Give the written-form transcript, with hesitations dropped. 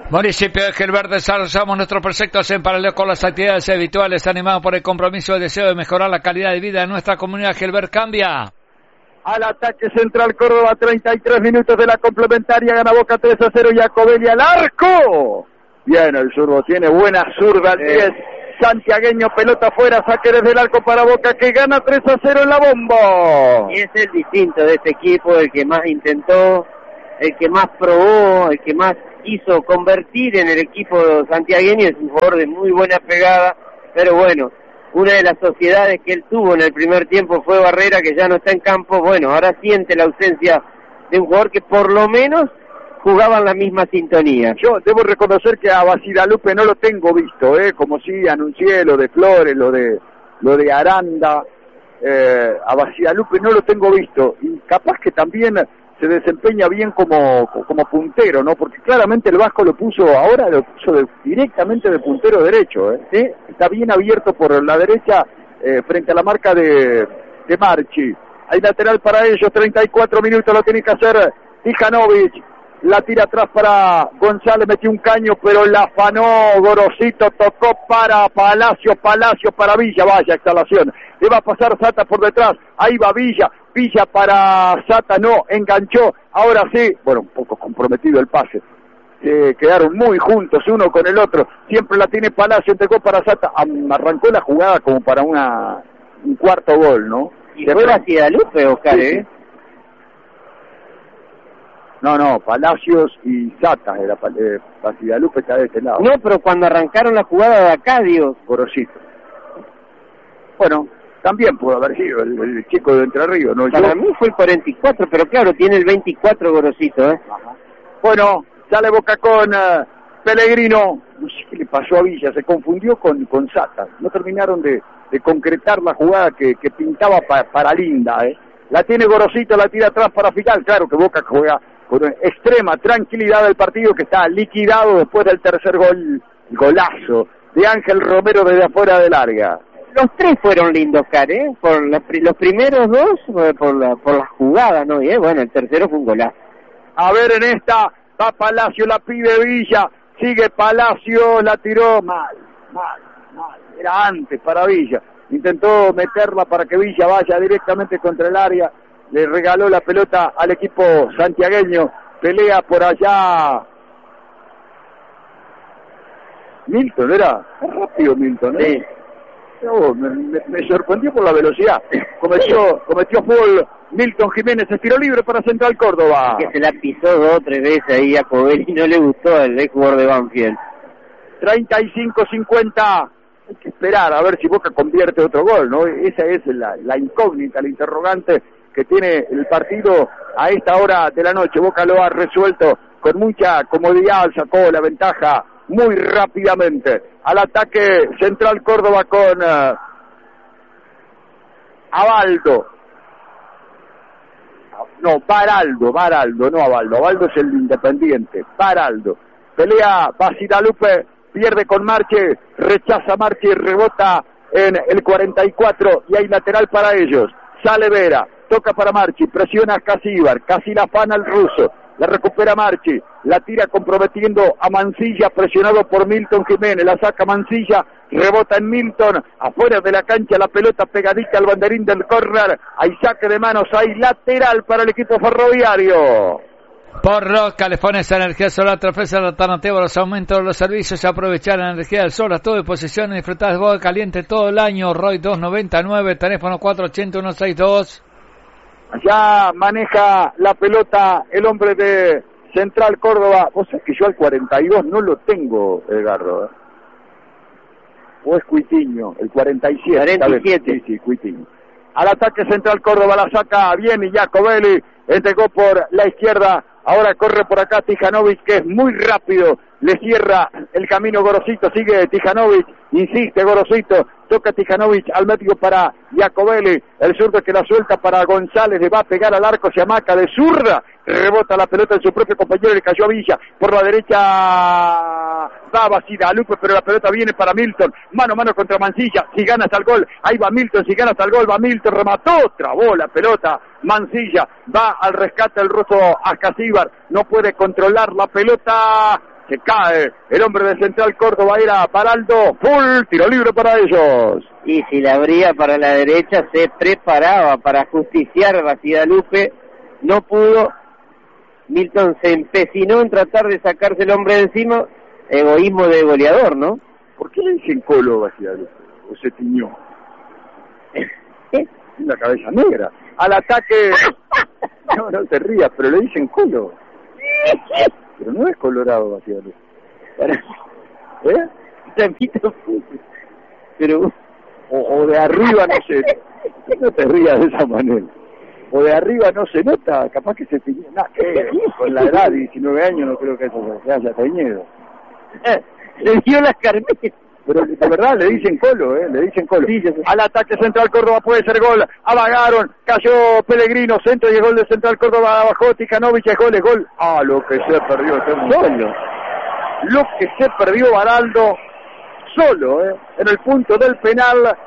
Municipio de Gilbert, desarrollamos nuestros proyectos en paralelo con las actividades habituales, animados por el compromiso y deseo de mejorar la calidad de vida de nuestra comunidad. Gilbert cambia. Al ataque Central Córdoba, 33 minutos de la complementaria, gana Boca 3-0, Jacobelli al arco. Bien, el zurdo tiene buena zurda al 10. Santiagueño, pelota afuera, saque desde el arco para Boca, que gana 3-0 en la Bombo. Y es el distinto de este equipo, el que más intentó, el que más probó, el que más quiso convertir en el equipo santiagueño. Es un jugador de muy buena pegada, pero bueno, una de las sociedades que él tuvo en el primer tiempo fue Barrera, que ya no está en campo. Bueno, ahora siente la ausencia de un jugador que por lo menos jugaba en la misma sintonía. Yo debo reconocer que a Basidalupe no lo tengo visto, como sí anuncié lo de Flores, lo de Aranda, a Basidalupe no lo tengo visto, y capaz que también se desempeña bien como puntero, ¿no? Porque claramente el Vasco lo puso directamente de puntero derecho, ¿sí? Está bien abierto por la derecha, frente a la marca de Marchi. Hay lateral para ellos, 34 minutos, lo tiene que hacer Tijanovic. La tira atrás para González, metió un caño, pero la afanó Gorosito, tocó para Palacio para Villa, vaya instalación. Le va a pasar Sata por detrás, ahí va Villa para Sata, no, enganchó, ahora sí, bueno, un poco comprometido el pase. Quedaron muy juntos uno con el otro, siempre la tiene Palacio, entregó para Sata, arrancó la jugada como para un cuarto gol, ¿no? Y fue Basidalupe, Oscar, sí. No, Palacios y Sata, Basidalupe está de este lado. No, pero cuando arrancaron la jugada de acá, Dios. Gorosito. Bueno, también pudo haber sido el chico de Entre Ríos, ¿no? Para mí fue el 44, pero claro, tiene el 24 Gorosito, Ajá. Bueno, sale Boca con Pellegrino. No sé qué le pasó a Villa, se confundió con Sata. No terminaron de concretar la jugada que pintaba para Linda, La tiene Gorosito, la tira atrás para Figal. Claro que Boca juega con extrema tranquilidad del partido, que está liquidado después del tercer golazo de Ángel Romero desde afuera del área. Los tres fueron lindos, Oscar, por los primeros dos, por la jugada, ¿no? Y bueno, el tercero fue un golazo. A ver, en esta va Palacio, la pide Villa, sigue Palacio, la tiró mal, era antes para Villa, intentó meterla para que Villa vaya directamente contra el área, le regaló la pelota al equipo santiagueño, pelea por allá Milton, era rápido Milton, Sí. No, me sorprendió por la velocidad. Cometió foul Milton Jiménez, es tiro libre para Central Córdoba. Que se la pisó 2 o 3 veces ahí a Covelli y no le gustó al ex jugador de Banfield. 35-50. Hay que esperar a ver si Boca convierte otro gol, ¿no? Esa es la incógnita, la interrogante que tiene el partido a esta hora de la noche. Boca lo ha resuelto con mucha comodidad, sacó la ventaja muy rápidamente. Al ataque Central Córdoba con Abaldo. No, Baraldo, no Abaldo. Abaldo es el Independiente. Baraldo. Pelea Basidalupe, pierde con Marche, rechaza Marche y rebota en el 44 y hay lateral para ellos. Sale Vera, toca para Marchi, presiona a Casíbar, casi la afana el ruso. La recupera Marchi, la tira comprometiendo a Mancilla, presionado por Milton Jiménez, la saca Mancilla, rebota en Milton, afuera de la cancha la pelota pegadita al banderín del córner, hay saque de manos, hay lateral para el equipo ferroviario. Por Roca les pones energía solar, te ofrece la alternativa a los aumentos de los servicios y aprovechar la energía del sol a tu disposición y disfrutar de boda caliente todo el año. Roy 299, teléfono 480-162. Allá maneja la pelota el hombre de Central Córdoba. Vos sabés que yo al 42 no lo tengo, Edgardo. O es Cuitiño, el 47. 47. Sí, Cuitiño. Al ataque Central Córdoba la saca bien y Jacobelli entregó por la izquierda. Ahora corre por acá Tijanovic, que es muy rápido. Le cierra el camino Gorosito, sigue Tijanovic, insiste Gorosito, toca Tijanovic al medio para Jacobelli, el zurdo que la suelta para González, le va a pegar al arco, se amaca de zurda, rebota la pelota en su propio compañero, le cayó a Villa, por la derecha va Basidalupe, pero la pelota viene para Milton, mano a mano contra Mancilla, si gana hasta el gol, ahí va Milton, si gana hasta el gol, va Milton, remató, trabó la pelota, Mancilla, va al rescate el ruso Ascasíbar, no puede controlar la pelota, Se cae el hombre de Central Córdoba, era Baraldo. Full, tiro libre para ellos. Y si la abría para la derecha, se preparaba para justiciar a Basidalupe. No pudo. Milton se empecinó en tratar de sacarse el hombre de encima. Egoísmo de goleador, ¿no? ¿Por qué le dicen Colo Basidalupe? ¿O se tiñó? Una cabeza negra. Al ataque. No te rías, pero le dicen Colo. Pero no es colorado, Basidalupe. Pero o de arriba, no sé. No te rías de esa manera. O de arriba no se nota, capaz que se tiñó. Con la edad de 19 años no creo que eso se haya teñido. Le dio las carmetas. Pero de verdad le dicen Colo, le dicen Colo. Sí, al ataque Central Córdoba puede ser gol. Avagaron, cayó Pellegrino, centro y el gol de Central Córdoba. Bajó Tikanovic, es gol. Lo que se perdió solo. Lo que se perdió Baraldo solo, en el punto del penal.